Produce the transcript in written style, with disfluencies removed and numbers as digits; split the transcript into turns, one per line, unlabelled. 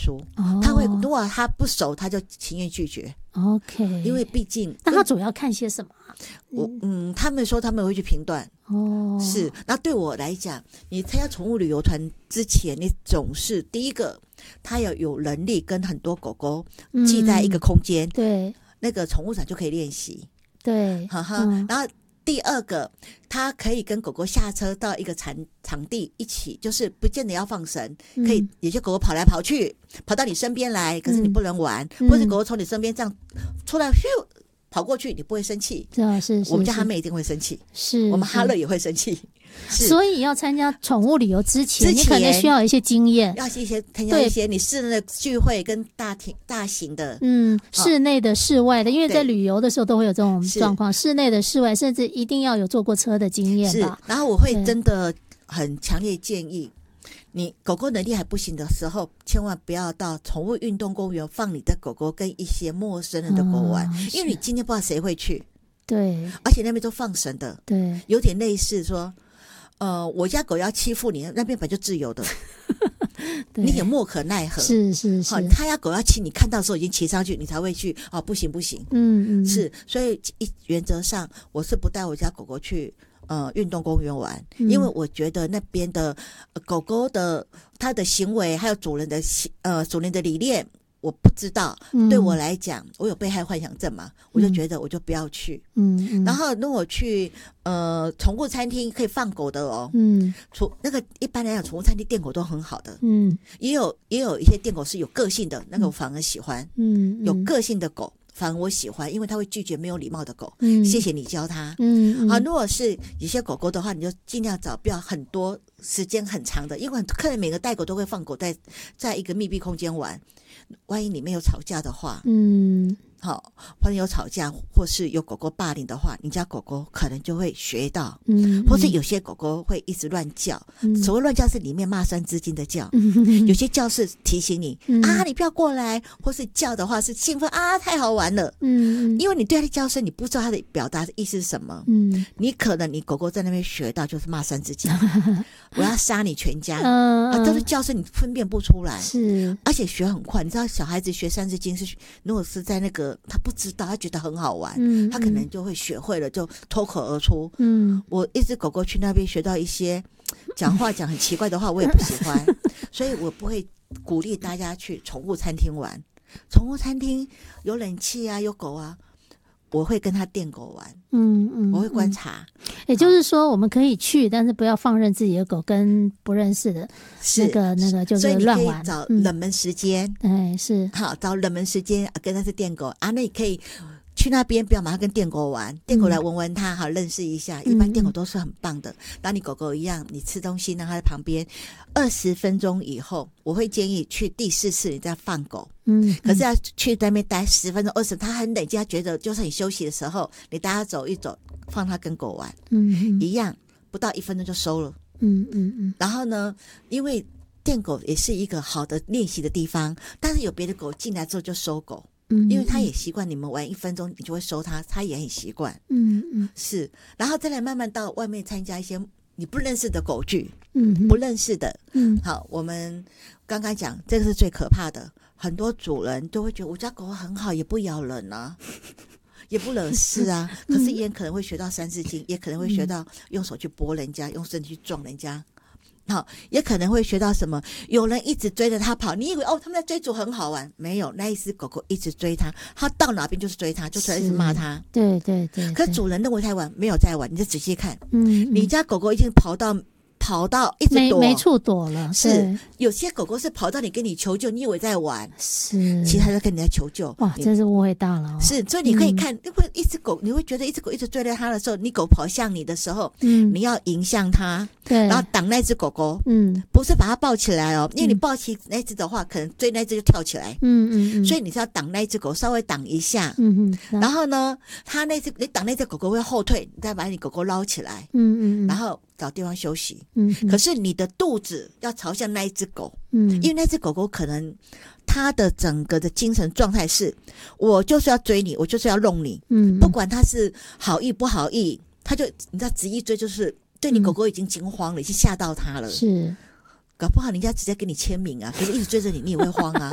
书。他会如果他不熟，他就情愿拒绝。
OK，
因为毕竟
那他主要看些什么？
他们说他们会去评断。是。那对我来讲，你参加宠物旅游团之前，你总是第一个，他要有能力跟很多狗狗聚在一个空间，
对，
那个宠物展就可以练习。
对，
然后第二个，他可以跟狗狗下车到一个场地一起，就是不见得要放绳，可以有些狗狗跑来跑去，跑到你身边来，可是你不能玩，或者狗狗从你身边这样出来，咻跑过去，你不会生气。
是
我们家哈妹一定会生气，
是
我们哈乐也会生气。
所以要参加宠物旅游之前，你可能需要一些经验，
要参加一些你室内的聚会跟大型的，
室内的、室外的，因为在旅游的时候都会有这种状况，室内的、室外，甚至一定要有坐过车的经验吧。
然后我会真的很强烈建议，你狗狗能力还不行的时候，千万不要到宠物运动公园放你的狗狗跟一些陌生人的狗玩，因为你今天不知道谁会去。
对，
而且那边都放绳的，
对，
有点类似说，我家狗要欺负你，那边本就自由的，你也莫可奈何。
是，
他要狗要骑，你看到的时候已经骑上去，你才会去。不行，是，所以原则上我是不带我家狗狗去运动公园玩，因为我觉得那边的狗狗的它的行为还有主人的理念。我不知道，对我来讲，我有被害幻想症嘛，我就觉得我就不要去。然后如果去宠物餐厅可以放狗的哦，那个一般来讲，宠物餐厅电狗都很好的，也有一些电狗是有个性的，那个我反而喜欢，有个性的狗。反而我喜欢，因为它会拒绝没有礼貌的狗。谢谢你教它。如果是有些狗狗的话，你就尽量找不要很多时间很长的，因为客人每个带狗都会放狗在一个密闭空间玩，万一里面有吵架的话，或者有吵架，或是有狗狗霸凌的话，你家狗狗可能就会学到，或是有些狗狗会一直乱叫，所谓乱叫是里面骂三字经的叫，有些叫是提醒你你不要过来，或是叫的话是兴奋太好玩了，因为你对它的叫声你不知道它的表达的意思是什么，你可能你狗狗在那边学到就是骂三字经，我要杀你全家，都是叫声你分辨不出来，
是，
而且学很快，你知道小孩子学三字经是如果是在那个他不知道，他觉得很好玩，他可能就会学会了，就脱口而出。我一只狗狗去那边学到一些讲话讲很奇怪的话，我也不喜欢，所以我不会鼓励大家去宠物餐厅玩。宠物餐厅有冷气啊，有狗啊，我会跟他电狗玩，我会观察。
也就是说，我们可以去，但是不要放任自己的狗跟不认识的那个就是乱玩。
所以你可以找冷门时间，
是
好找冷门时间跟他是电狗那你可以去那边，不要马上跟电狗玩，电狗来闻闻它，好认识一下。一般电狗都是很棒的，当你狗狗一样，你吃东西让它在旁边，20分钟以后，我会建议去第4次你再放狗。可是要去那边待10分钟、20，它很累，他觉得就是你休息的时候，你带它走一走，放它跟狗玩，一样不到1分钟就收了。然后呢，因为电狗也是一个好的练习的地方，但是有别的狗进来之后就收狗。因为他也习惯你们玩1分钟你就会收他，他也很习惯。是，然后再来慢慢到外面参加一些你不认识的狗聚，不认识的。好，我们刚刚讲这个是最可怕的，很多主人都会觉得我家狗很好，也不咬人啊，也不惹事啊，可是也可能会学到三字经，也可能会学到用手去拨人家，用身体去撞人家。好，也可能会学到什么？有人一直追着他跑，你以为他们在追逐很好玩？没有，那一只狗狗一直追他，他到哪边就是追他，就一直骂他。
对。
可是主人认为在玩，没有在玩，你就仔细看，你家狗狗已经跑到一直躲，
没处躲了。
是，有些狗狗是跑到你跟你求救，你以为在玩，
是，
其实它在跟你在求救。
哇，真是误会大了。
是，所以你可以看，一只狗，你会觉得一只狗一直追着它的时候，你狗跑向你的时候，你要迎向它，
对，
然后挡那只狗狗，不是把它抱起来因为你抱起那只的话，可能追那只就跳起来，所以你是要挡那只狗，稍微挡一下，然后呢，你挡那只狗狗会后退，你再把你狗狗捞起来，然后找地方休息，可是你的肚子要朝向那一只狗，因为那只狗狗可能它的整个的精神状态是，我就是要追你，我就是要弄你，不管它是好意不好意，它就你知道执意追，就是对你狗狗已经惊慌了，已经吓到它了，
是。
搞不好人家直接给你签名啊，可是一直追着你，你也会慌啊。